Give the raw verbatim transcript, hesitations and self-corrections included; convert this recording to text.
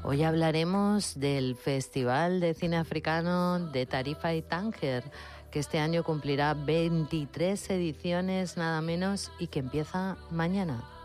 Hoy hablaremos del Festival de Cine Africano de Tarifa y Tánger, que este año cumplirá veintitrés ediciones nada menos y que empieza mañana.